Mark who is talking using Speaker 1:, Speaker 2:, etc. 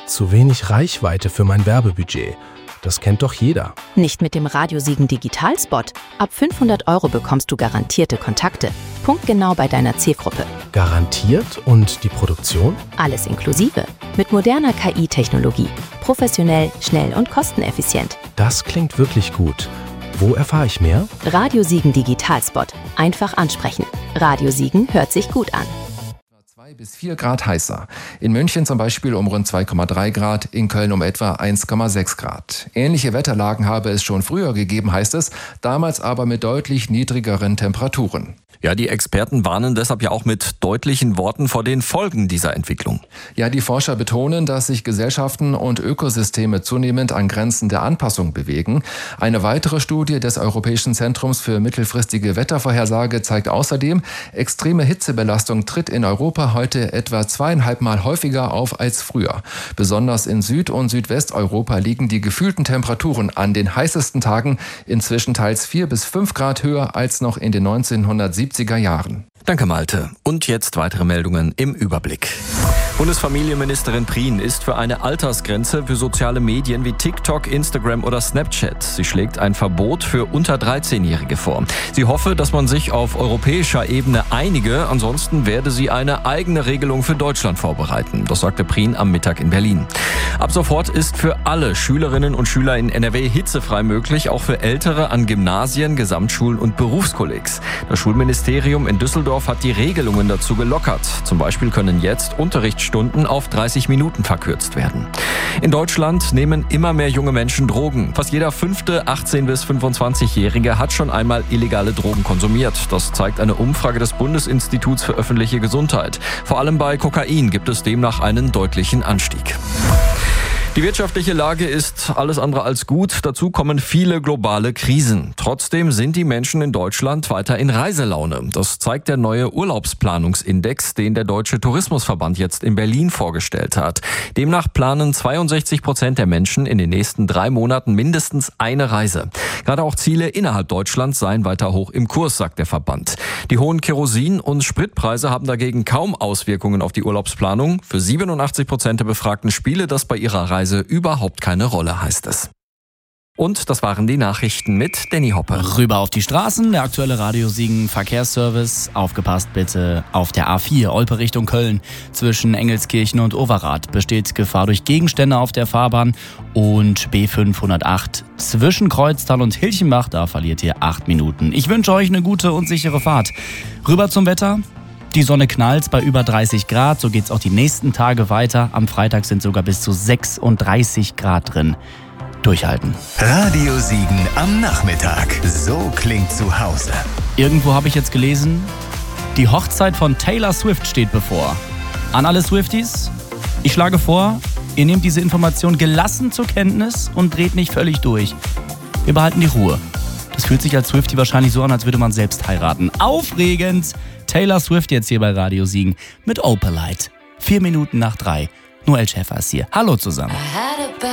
Speaker 1: Zu wenig Reichweite für mein Werbebudget. Das kennt doch jeder.
Speaker 2: Nicht mit dem Radiosiegen Digitalspot. Ab 500 € bekommst du garantierte Kontakte. Punktgenau bei deiner Zielgruppe.
Speaker 1: Garantiert? Und die Produktion?
Speaker 2: Alles inklusive. Mit moderner KI-Technologie. Professionell, schnell und kosteneffizient.
Speaker 1: Das klingt wirklich gut. Wo erfahre ich mehr?
Speaker 2: Radiosiegen Digitalspot. Einfach ansprechen. Radiosiegen hört sich gut an.
Speaker 3: 2 bis 4 Grad heißer. In München zum Beispiel um rund 2,3 Grad, in Köln um etwa 1,6 Grad. Ähnliche Wetterlagen habe es schon früher gegeben, heißt es, damals aber mit deutlich niedrigeren Temperaturen.
Speaker 4: Ja, die Experten warnen deshalb ja auch mit deutlichen Worten vor den Folgen dieser Entwicklung.
Speaker 3: Ja, die Forscher betonen, dass sich Gesellschaften und Ökosysteme zunehmend an Grenzen der Anpassung bewegen. Eine weitere Studie des Europäischen Zentrums für mittelfristige Wettervorhersage zeigt außerdem, extreme Hitzebelastung tritt in Europa heute etwa 2,5 Mal häufiger auf als früher. Besonders in Süd- und Südwesteuropa liegen die gefühlten Temperaturen an den heißesten Tagen inzwischen teils 4 bis 5 Grad höher als noch in den 1970er Jahren.
Speaker 4: Danke, Malte. Und jetzt weitere Meldungen im Überblick. Bundesfamilienministerin Prien ist für eine Altersgrenze für soziale Medien wie TikTok, Instagram oder Snapchat. Sie schlägt ein Verbot für unter 13-Jährige vor. Sie hoffe, dass man sich auf europäischer Ebene einige. Ansonsten werde sie eine eigene Regelung für Deutschland vorbereiten. Das sagte Prien am Mittag in Berlin. Ab sofort ist für alle Schülerinnen und Schüler in NRW hitzefrei möglich, auch für Ältere an Gymnasien, Gesamtschulen und Berufskollegs. Das Schulministerium in Düsseldorf hat die Regelungen dazu gelockert. Zum Beispiel können jetzt Unterrichtsstunden auf 30 Minuten verkürzt werden. In Deutschland nehmen immer mehr junge Menschen Drogen. Fast jeder 5. 18- bis 25-Jährige hat schon einmal illegale Drogen konsumiert. Das zeigt eine Umfrage des Bundesinstituts für öffentliche Gesundheit. Vor allem bei Kokain gibt es demnach einen deutlichen Anstieg. Die wirtschaftliche Lage ist alles andere als gut. Dazu kommen viele globale Krisen. Trotzdem sind die Menschen in Deutschland weiter in Reiselaune. Das zeigt der neue Urlaubsplanungsindex, den der Deutsche Tourismusverband jetzt in Berlin vorgestellt hat. Demnach planen 62% der Menschen in den nächsten 3 Monaten mindestens eine Reise. Gerade auch Ziele innerhalb Deutschlands seien weiter hoch im Kurs, sagt der Verband. Die hohen Kerosin- und Spritpreise haben dagegen kaum Auswirkungen auf die Urlaubsplanung. Für 87% der Befragten spiele das bei ihrer Reise überhaupt keine Rolle, heißt es. Und das waren die Nachrichten mit Danny Hoppe.
Speaker 5: Rüber auf die Straßen, der aktuelle Radiosiegen Verkehrsservice. Aufgepasst bitte, auf der A4 Olpe Richtung Köln. Zwischen Engelskirchen und Overath besteht Gefahr durch Gegenstände auf der Fahrbahn. Und B508 zwischen Kreuztal und Hilchenbach, da verliert ihr 8 Minuten. Ich wünsche euch eine gute und sichere Fahrt. Rüber zum Wetter. Die Sonne knallt bei über 30 Grad, so geht's auch die nächsten Tage weiter. Am Freitag sind sogar bis zu 36 Grad drin. Durchhalten.
Speaker 6: Radiosiegen am Nachmittag. So klingt zu Hause.
Speaker 5: Irgendwo habe ich jetzt gelesen, die Hochzeit von Taylor Swift steht bevor. An alle Swifties, ich schlage vor, ihr nehmt diese Information gelassen zur Kenntnis und dreht nicht völlig durch. Wir behalten die Ruhe. Das fühlt sich als Swiftie wahrscheinlich so an, als würde man selbst heiraten. Aufregend! Taylor Swift jetzt hier bei Radiosiegen mit Opalite. 4 Minuten nach 3. Noel Schäfer ist hier. Hallo zusammen.